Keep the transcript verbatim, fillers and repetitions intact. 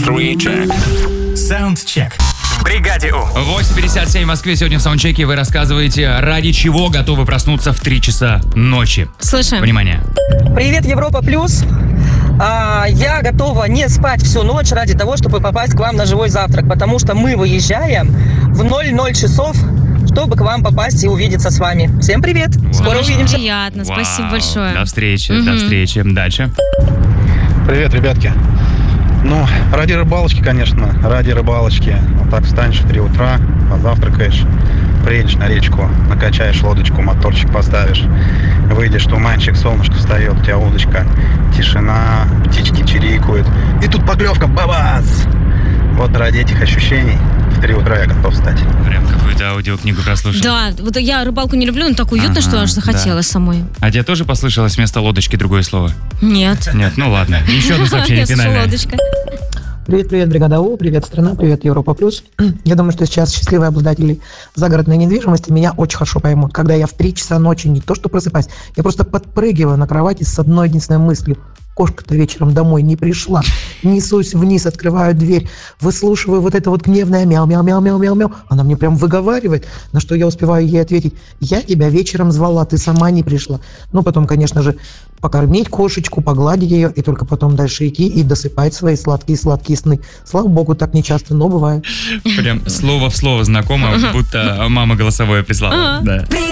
Три-чек. Саундчек. В бригаде У. восемь пятьдесят семь в Москве. Сегодня в саундчеке вы рассказываете, ради чего готовы проснуться в три часа ночи. Слушаем. Внимание. Привет, Европа Плюс. А, я готова не спать всю ночь ради того, чтобы попасть к вам на живой завтрак, потому что мы выезжаем в ноль ноль часов, чтобы к вам попасть и увидеться с вами. Всем привет. Скоро Очень увидимся. приятно, Вау. спасибо большое. До встречи, Мгм. до встречи. Дальше. Привет, ребятки. Ну, ради рыбалочки, конечно, ради рыбалочки. Вот так встанешь в три утра, позавтракаешь, приедешь на речку, накачаешь лодочку, моторчик поставишь, выйдешь, туманчик, солнышко встает, у тебя удочка, тишина, птички чирикают. И тут поклевка, бабац! Вот ради этих ощущений в три утра я готов встать. Прям какую-то аудиокнигу прослушал. Да, вот я рыбалку не люблю, но так уютно, Ага, что аж захотелось самой. А тебе тоже послышалось вместо лодочки другое слово? Нет. Нет, ну ладно. Еще одно сообщение Я слышу финальное. лодочка. Привет, привет, бригада У, привет, страна, привет, Европа Плюс. Я думаю, что сейчас счастливые обладатели загородной недвижимости меня очень хорошо поймут. Когда я в три часа ночи не то что просыпаюсь, я просто подпрыгиваю на кровати с одной единственной мыслью. Кошка-то вечером домой не пришла. Несусь вниз, открываю дверь, выслушиваю вот это вот гневное мяу-мяу-мяу-мяу-мяу-мяу. Она мне прям выговаривает, на что я успеваю ей ответить: я тебя вечером звала, ты сама не пришла. Ну, потом, конечно же, покормить кошечку, погладить ее, и только потом дальше идти и досыпать свои сладкие-сладкие сны. Слава богу, так не часто, но бывает. Прям слово в слово знакомо, будто мама голосовое прислала. Ага. Да.